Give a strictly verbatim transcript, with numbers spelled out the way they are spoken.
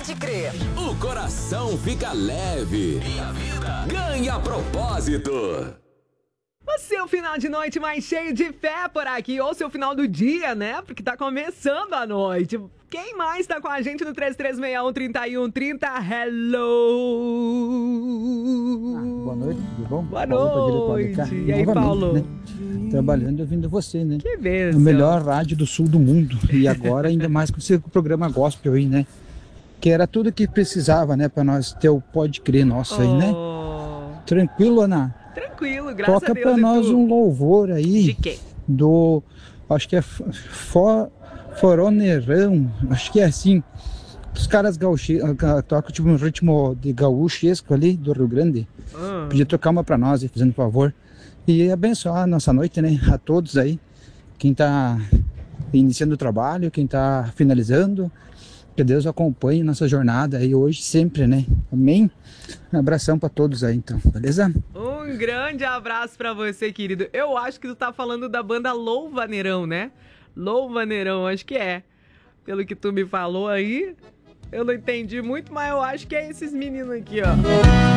Pode Crer. O coração fica leve e a vida ganha propósito. O seu final de noite mais cheio de fé por aqui, ou seu final do dia, né? Porque tá começando a noite. Quem mais tá com a gente no três três seis um, três um três zero? Hello! Ah, boa noite, tudo bom? Boa Paulo noite. Cá, e aí, novamente, Paulo? Né? Trabalhando e ouvindo você, né? Que bênção. O melhor rádio do sul do mundo. E agora ainda mais com esse programa gospel aí, né? Que era tudo que precisava, né? Pra nós ter o Pode Crer nosso aí, né? Oh. Tranquilo, Ana? Tranquilo, graças Toca a Deus. pra nós tu? um louvor aí. De quê? Do... Acho que é for, Foroneirão. Acho que é assim. Os caras gaúchos tocam tipo um ritmo de gaúchesco ali do Rio Grande. Ah. Podia tocar uma pra nós aí, fazendo favor. E abençoar a nossa noite, né? A todos aí. Quem tá iniciando o trabalho, quem tá finalizando. Que Deus acompanhe nossa jornada aí hoje, sempre, né? Amém? Um abração pra todos aí, então. Beleza? Um grande abraço pra você, querido. Eu acho que tu tá falando da banda Louvaneirão, né? Louvaneirão, acho que é. Pelo que tu me falou aí, eu não entendi muito, mas eu acho que é esses meninos aqui, ó.